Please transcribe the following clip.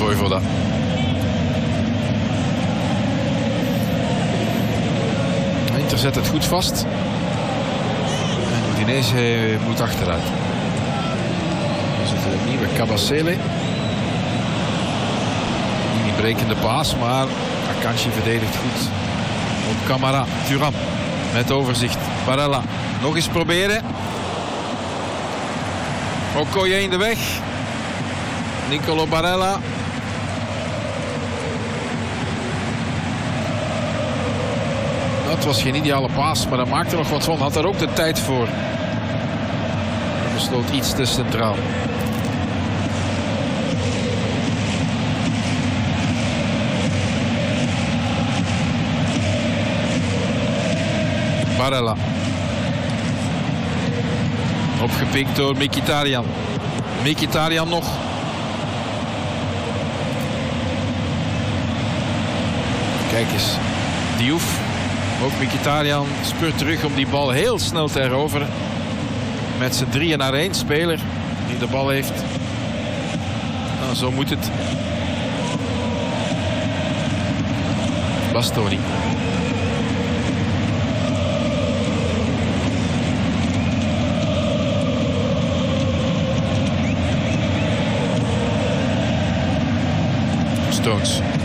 Vojvoda. Inter zet het goed vast. En Udinese moet achteruit. Dan zit er een nieuwe Kabasele. Niet brekende paas, maar Akanji verdedigt goed. Op Camara, Thuram. Met overzicht. Barella. Nog eens proberen. Okoye in de weg. Nicolo Barella. Dat was geen ideale paas, maar hij maakte er nog wat van. Had daar ook de tijd voor. Hij besloot iets te centraal. Barella. Opgepikt door Mkhitaryan. Mkhitaryan nog. Kijk eens. Diouf. Ook Mkhitaryan speurt terug om die bal heel snel te heroveren. Met z'n 3 naar 1 speler die de bal heeft. Nou, zo moet het. Bastoni. Stones.